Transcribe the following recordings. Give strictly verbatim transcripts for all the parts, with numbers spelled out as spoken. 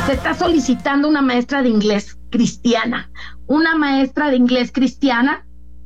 Se está solicitando una maestra de inglés cristiana, una maestra de inglés cristiana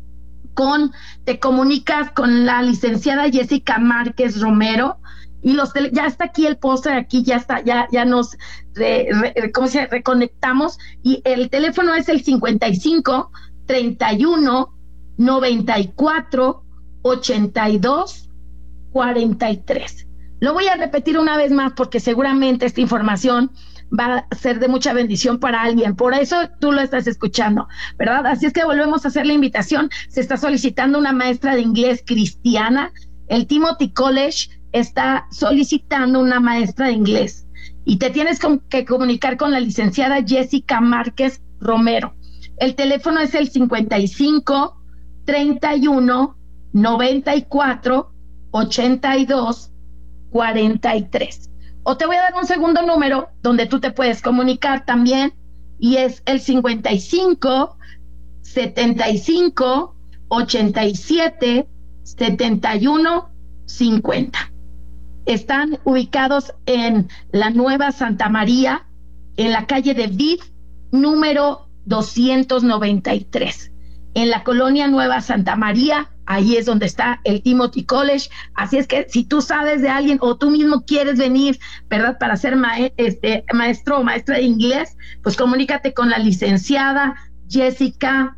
con, te comunicas con la licenciada Jessica Márquez Romero, y los tele, ya está aquí el póster, aquí ya está, ya, ya nos re, re, ¿cómo se reconectamos? Y el teléfono es el cincuenta y cinco, treinta y uno, noventa y cuatro, ochenta y dos, cuarenta y tres. Lo voy a repetir una vez más porque seguramente esta información va a ser de mucha bendición para alguien, por eso tú lo estás escuchando, ¿verdad? Así es que volvemos a hacer la invitación. Se está solicitando una maestra de inglés cristiana. El Timothy College está solicitando una maestra de inglés y te tienes que comunicar con la licenciada Jessica Márquez Romero. El teléfono es el cincuenta y cinco, treinta y uno, noventa y cuatro, ochenta y dos, cuarenta y tres. O te voy a dar un segundo número donde tú te puedes comunicar también, y es el cincuenta y cinco, setenta y cinco, ochenta y siete, setenta y uno, cincuenta. Están ubicados en la Nueva Santa María, en la calle de Vid, número doscientos noventa y tres. En la colonia Nueva Santa María, ahí es donde está el Timothy College. Así es que si tú sabes de alguien o tú mismo quieres venir, ¿verdad?, para ser mae- este, maestro o maestra de inglés, pues comunícate con la licenciada Jessica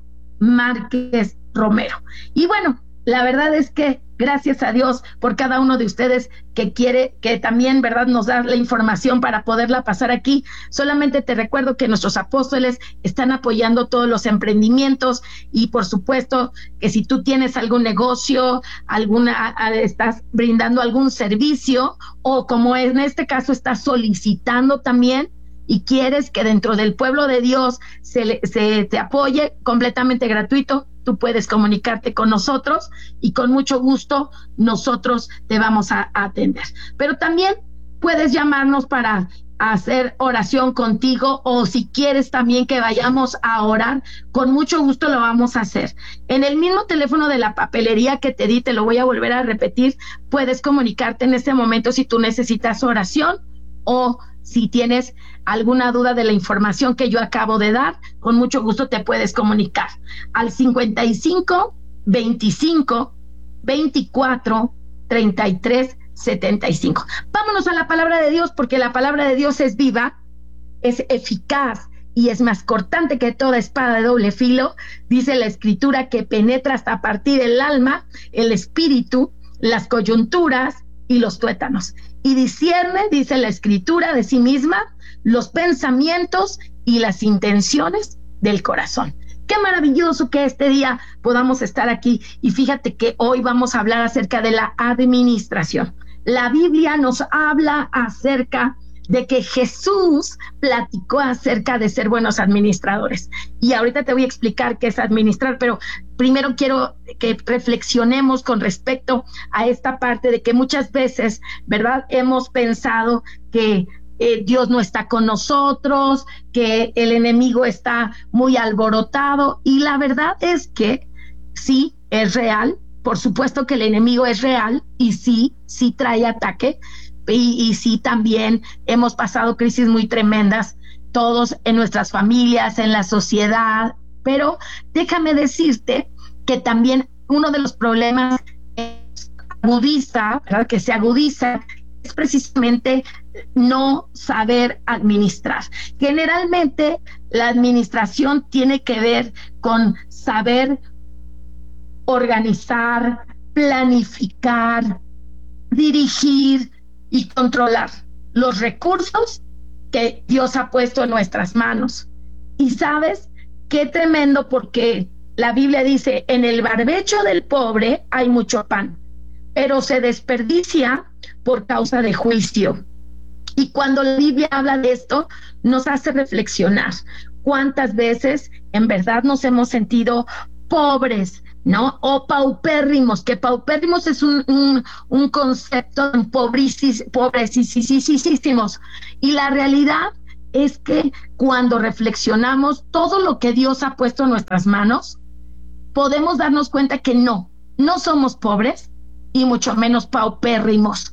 Márquez Romero. Y bueno, la verdad es que gracias a Dios por cada uno de ustedes que quiere, que también, ¿verdad?, nos da la información para poderla pasar aquí. Solamente te recuerdo que nuestros apóstoles están apoyando todos los emprendimientos, y por supuesto que si tú tienes algún negocio, alguna, estás brindando algún servicio, o como en este caso estás solicitando también, y quieres que dentro del pueblo de Dios se, le, se te apoye completamente gratuito, tú puedes comunicarte con nosotros y con mucho gusto nosotros te vamos a, a atender. Pero también puedes llamarnos para hacer oración contigo, o si quieres también que vayamos a orar, con mucho gusto lo vamos a hacer. En el mismo teléfono de la papelería que te di, te lo voy a volver a repetir, puedes comunicarte en este momento si tú necesitas oración, o si tienes alguna duda de la información que yo acabo de dar, con mucho gusto te puedes comunicar al cincuenta y cinco, veinticinco, veinticuatro, treinta y tres, setenta y cinco. Vámonos a la palabra de Dios, porque la palabra de Dios es viva, es eficaz y es más cortante que toda espada de doble filo. Dice la Escritura que penetra hasta partir el alma, el espíritu, las coyunturas y los tuétanos, y discierne, dice la Escritura, de sí misma los pensamientos y las intenciones del corazón. Qué maravilloso que este día podamos estar aquí, y fíjate que hoy vamos a hablar acerca de la administración. La Biblia nos habla acerca de que Jesús platicó acerca de ser buenos administradores, y ahorita te voy a explicar qué es administrar, pero primero quiero que reflexionemos con respecto a esta parte de que muchas veces, ¿verdad?, hemos pensado que eh, Dios no está con nosotros, que el enemigo está muy alborotado, y la verdad es que sí, es real, por supuesto que el enemigo es real, y sí, sí trae ataque, y, y sí también hemos pasado crisis muy tremendas, todos en nuestras familias, en la sociedad, pero déjame decirte que también uno de los problemas es agudiza, ¿verdad?, que se agudiza, es precisamente no saber administrar. Generalmente la administración tiene que ver con saber organizar, planificar, dirigir y controlar los recursos que Dios ha puesto en nuestras manos. Y sabes qué tremendo, porque la Biblia dice: en el barbecho del pobre hay mucho pan, pero se desperdicia por causa de juicio. Y cuando la Biblia habla de esto, nos hace reflexionar cuántas veces en verdad nos hemos sentido pobres, ¿no? O paupérrimos, que paupérrimos es un, un, un concepto pobrísimos, pobrecísimos. Y la realidad es que cuando reflexionamos todo lo que Dios ha puesto en nuestras manos, podemos darnos cuenta que no, no somos pobres y mucho menos paupérrimos.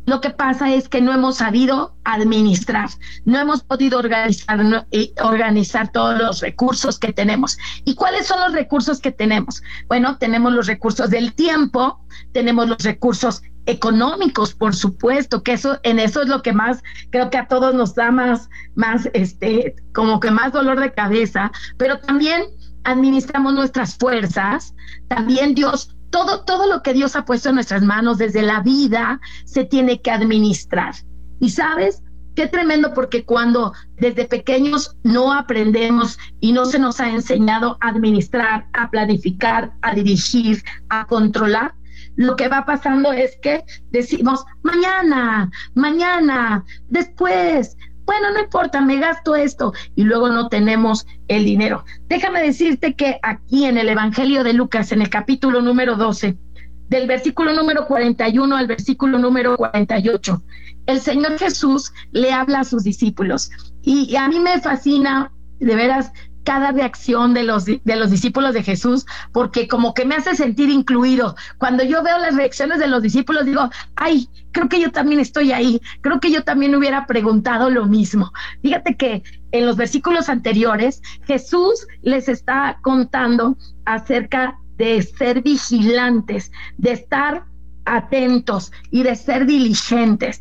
Lo que pasa es que no hemos sabido administrar, no hemos podido organizar, no, eh, organizar todos los recursos que tenemos. ¿Y cuáles son los recursos que tenemos? Bueno, tenemos los recursos del tiempo, tenemos los recursos económicos, por supuesto, que eso, en eso es lo que más, creo que a todos nos da más, más, este, como que más dolor de cabeza, pero también administramos nuestras fuerzas, también Dios, todo, todo lo que Dios ha puesto en nuestras manos desde la vida se tiene que administrar. Y sabes, qué tremendo, porque cuando desde pequeños no aprendemos y no se nos ha enseñado a administrar, a planificar, a dirigir, a controlar, lo que va pasando es que decimos, mañana, mañana, después, bueno, no importa, me gasto esto, y luego no tenemos el dinero. Déjame decirte que aquí en el Evangelio de Lucas, en el capítulo número doce, del versículo número cuarenta y uno al versículo número cuarenta y ocho, el Señor Jesús le habla a sus discípulos, y, y a mí me fascina, de veras, cada reacción de los, de los discípulos de Jesús, porque como que me hace sentir incluido. Cuando yo veo las reacciones de los discípulos, digo, ay, creo que yo también estoy ahí, creo que yo también hubiera preguntado lo mismo. Fíjate que en los versículos anteriores, Jesús les está contando acerca de ser vigilantes, de estar atentos y de ser diligentes.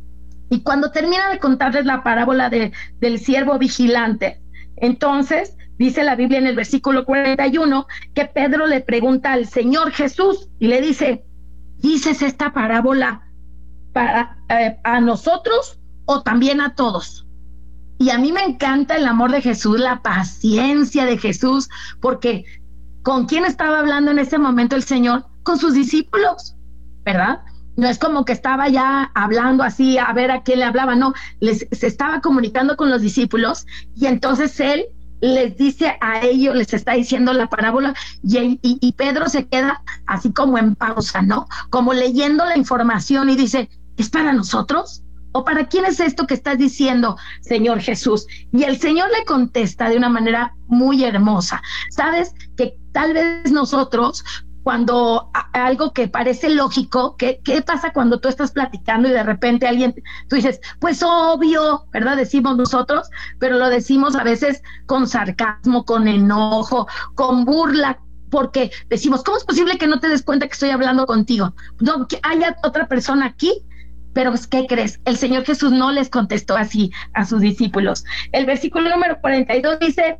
Y cuando termina de contarles la parábola de, del siervo vigilante, entonces, dice la Biblia en el versículo cuarenta y uno, que Pedro le pregunta al Señor Jesús y le dice, ¿dices esta parábola para eh, a nosotros o también a todos? Y a mí me encanta el amor de Jesús, la paciencia de Jesús, porque ¿con quién estaba hablando en ese momento el Señor? Con sus discípulos, ¿verdad? No es como que estaba ya hablando así a ver a quién le hablaba, no, les, se estaba comunicando con los discípulos, y entonces él les dice a ellos, les está diciendo la parábola, y, y, y Pedro se queda así como en pausa, ¿no? Como leyendo la información y dice, ¿es para nosotros? ¿O para quién es esto que estás diciendo, Señor Jesús? Y el Señor le contesta de una manera muy hermosa. ¿Sabes? Que tal vez nosotros, cuando algo que parece lógico, ¿qué, ¿qué pasa cuando tú estás platicando y de repente alguien, tú dices, pues obvio, ¿verdad? Decimos nosotros, pero lo decimos a veces con sarcasmo, con enojo, con burla, porque decimos, ¿cómo es posible que no te des cuenta que estoy hablando contigo? No, que haya otra persona aquí. Pero ¿qué crees? El Señor Jesús no les contestó así a sus discípulos. El versículo número cuarenta y dos dice,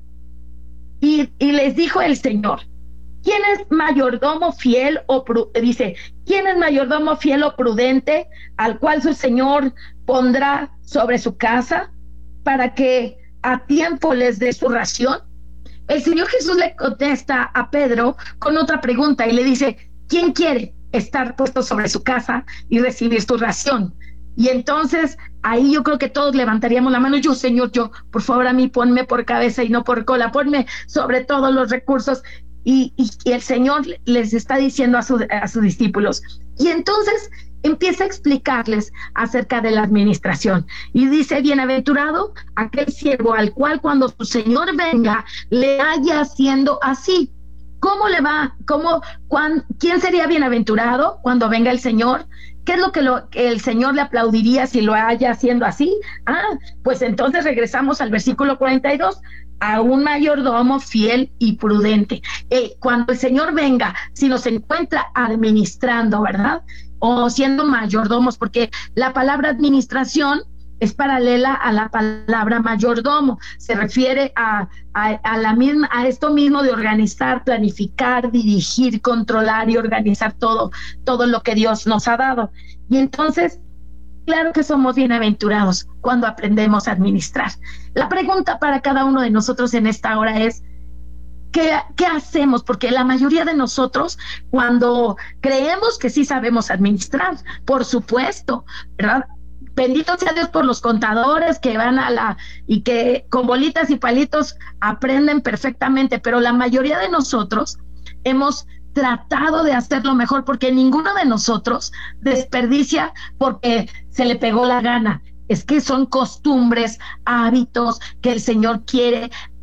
y, y les dijo el Señor, ¿quién es mayordomo fiel o prudente? Dice, ¿quién es mayordomo fiel o prudente al cual su Señor pondrá sobre su casa para que a tiempo les dé su ración? El Señor Jesús le contesta a Pedro con otra pregunta y le dice, ¿quién quiere estar puesto sobre su casa y recibir su ración? Y entonces ahí yo creo que todos levantaríamos la mano, yo Señor, yo, por favor a mí ponme por cabeza y no por cola, ponme sobre todos los recursos. Y, y, y el Señor les está diciendo a, su, a sus discípulos, y entonces empieza a explicarles acerca de la administración, y dice, bienaventurado aquel siervo al cual cuando su Señor venga le haya haciendo así. ¿Cómo le va? ¿Cómo? Cuán, ¿Quién sería bienaventurado cuando venga el Señor? ¿Qué es lo que, lo que el Señor le aplaudiría si lo haya haciendo así? Ah, pues entonces regresamos al versículo cuarenta y dos, a un mayordomo fiel y prudente. Eh, cuando el Señor venga, si nos encuentra administrando, ¿verdad? O siendo mayordomos, porque la palabra administración es paralela a la palabra mayordomo, se refiere a, a, a, la misma, a esto mismo de organizar, planificar, dirigir, controlar y organizar todo, todo lo que Dios nos ha dado. Y entonces, claro que somos bienaventurados cuando aprendemos a administrar. La pregunta para cada uno de nosotros en esta hora es, ¿qué, qué hacemos? Porque la mayoría de nosotros, cuando creemos que sí sabemos administrar, por supuesto, ¿verdad? Bendito sea Dios por los contadores que van a la y que con bolitas y palitos aprenden perfectamente, pero la mayoría de nosotros hemos tratado de hacerlo mejor, porque ninguno de nosotros desperdicia porque se le pegó la gana. Es que son costumbres, hábitos que el Señor quiere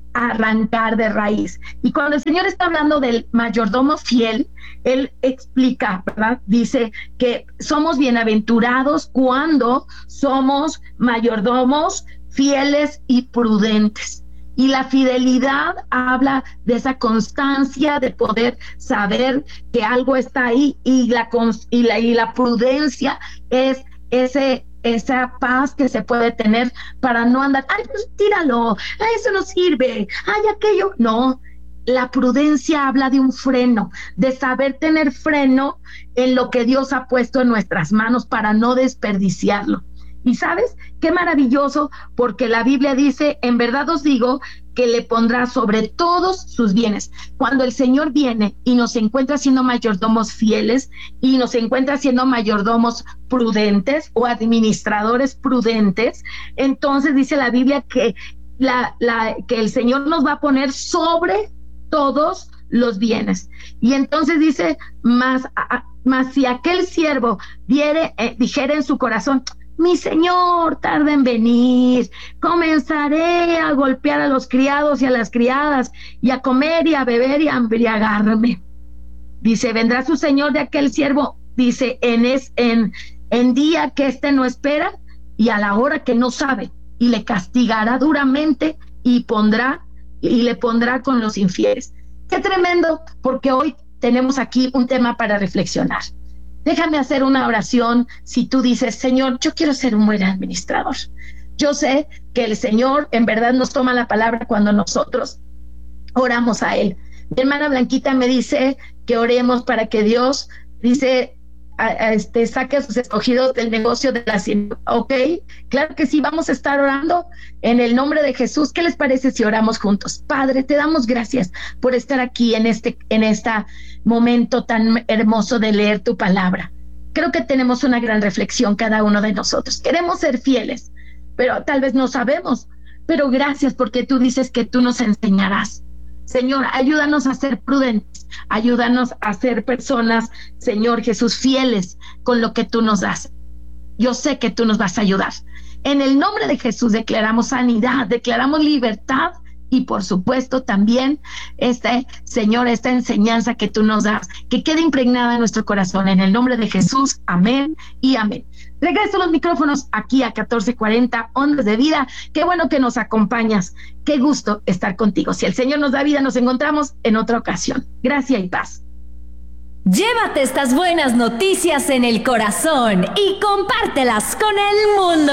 arrancar de raíz. Y cuando el Señor está hablando del mayordomo fiel, Él explica, ¿verdad? Dice que somos bienaventurados cuando somos mayordomos fieles y prudentes. Y la fidelidad habla de esa constancia, de poder saber que algo está ahí, y la, y la, y la prudencia es ese esa paz que se puede tener para no andar, ay, pues tíralo, ay, eso no sirve, ay, aquello. No, la prudencia habla de un freno, de saber tener freno en lo que Dios ha puesto en nuestras manos para no desperdiciarlo. Y ¿sabes qué maravilloso? Porque la Biblia dice, en verdad os digo, que le pondrá sobre todos sus bienes. Cuando el Señor viene y nos encuentra siendo mayordomos fieles y nos encuentra siendo mayordomos prudentes o administradores prudentes, entonces dice la Biblia que, la, la, que el Señor nos va a poner sobre todos los bienes. Y entonces dice, más, más si aquel siervo diere, eh, dijera en su corazón, mi señor tarda en venir, comenzaré a golpear a los criados y a las criadas, y a comer y a beber y a embriagarme. Dice, vendrá su señor de aquel siervo, dice, en, es, en, en día que éste no espera y a la hora que no sabe, y le castigará duramente y pondrá y le pondrá con los infieles. Qué tremendo, porque hoy tenemos aquí un tema para reflexionar. Déjame hacer una oración. Si tú dices, Señor, yo quiero ser un buen administrador. Yo sé que el Señor en verdad nos toma la palabra cuando nosotros oramos a Él. Mi hermana Blanquita me dice que oremos para que Dios, dice, a, a este, saque a sus escogidos del negocio de la cien. Ok, claro que sí, vamos a estar orando en el nombre de Jesús. ¿Qué les parece si oramos juntos? Padre, te damos gracias por estar aquí en este, en esta momento tan hermoso de leer tu palabra. Creo que tenemos una gran reflexión cada uno de nosotros. Queremos ser fieles, pero tal vez no sabemos. Pero gracias porque tú dices que tú nos enseñarás. Señor, ayúdanos a ser prudentes, ayúdanos a ser personas, Señor Jesús, fieles con lo que tú nos das. Yo sé que tú nos vas a ayudar. En el nombre de Jesús declaramos sanidad, declaramos libertad y por supuesto también, este, Señor, esta enseñanza que tú nos das, que quede impregnada en nuestro corazón. En el nombre de Jesús, amén y amén. Regreso los micrófonos aquí a catorce cuarenta, Ondas de Vida. Qué bueno que nos acompañas. Qué gusto estar contigo. Si el Señor nos da vida, nos encontramos en otra ocasión. Gracia y paz. Llévate estas buenas noticias en el corazón y compártelas con el mundo.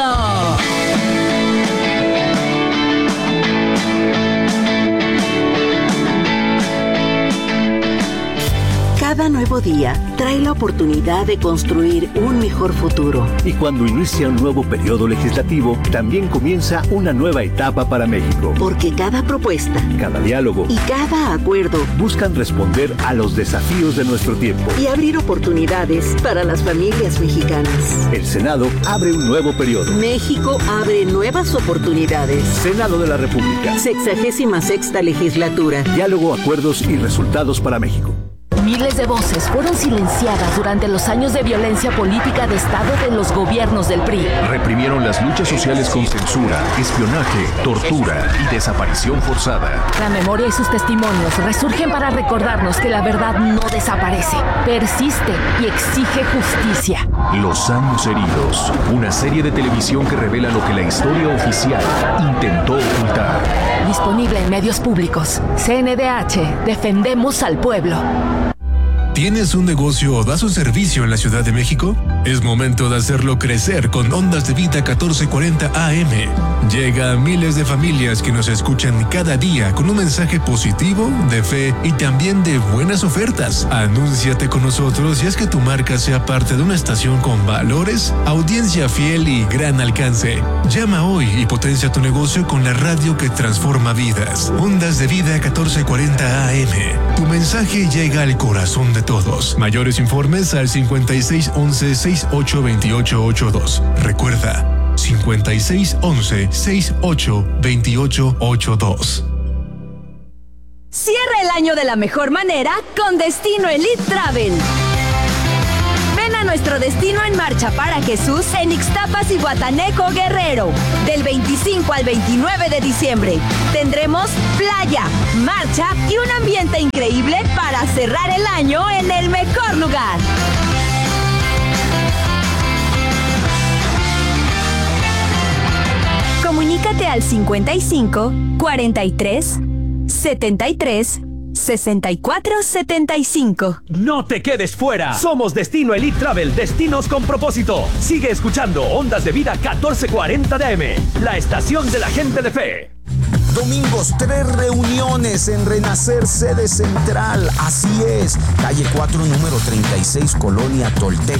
Cada nuevo día trae la oportunidad de construir un mejor futuro. Y cuando inicia un nuevo periodo legislativo, también comienza una nueva etapa para México. Porque cada propuesta, cada diálogo y cada acuerdo buscan responder a los desafíos de nuestro tiempo y abrir oportunidades para las familias mexicanas. El Senado abre un nuevo periodo. México abre nuevas oportunidades. Senado de la República. Sexagésima sexta legislatura. Diálogo, acuerdos y resultados para México. Miles de voces fueron silenciadas durante los años de violencia política de Estado de los gobiernos del P R I. Reprimieron las luchas sociales con censura, espionaje, tortura y desaparición forzada. La memoria y sus testimonios resurgen para recordarnos que la verdad no desaparece, persiste y exige justicia. Los años heridos, una serie de televisión que revela lo que la historia oficial intentó ocultar. Disponible en medios públicos. C N D H, defendemos al pueblo. ¿Tienes un negocio o das un servicio en la Ciudad de México? Es momento de hacerlo crecer con Ondas de Vida catorce cuarenta A M. Llega a miles de familias que nos escuchan cada día con un mensaje positivo, de fe y también de buenas ofertas. Anúnciate con nosotros y haz que tu marca sea parte de una estación con valores, audiencia fiel y gran alcance. Llama hoy y potencia tu negocio con la radio que transforma vidas. Ondas de Vida catorce cuarenta A M. Tu mensaje llega al corazón de todos. Mayores informes al cincuenta y seis once sesenta y ocho veintiocho ochenta y dos. Recuerda, cincuenta y seis once sesenta y ocho veintiocho ochenta y dos. Cierra el año de la mejor manera con Destino Elite Travel. Ven a nuestra nuestro destino en marcha para Jesús en Ixtapas y Guatanejo, Guerrero. Del veinticinco al veintinueve de diciembre tendremos playa, marcha y un ambiente increíble para cerrar el año en el mejor lugar. Comunícate al cincuenta y cinco, cuarenta y tres, setenta y tres, sesenta y cuatro setenta y cinco. No te quedes fuera. Somos Destino Elite Travel, destinos con propósito. Sigue escuchando Ondas de Vida catorce cuarenta de A M, la estación de la gente de fe. Domingos, tres reuniones en Renacer, sede central. Así es, calle cuatro, número treinta y seis, Colonia Tolteca.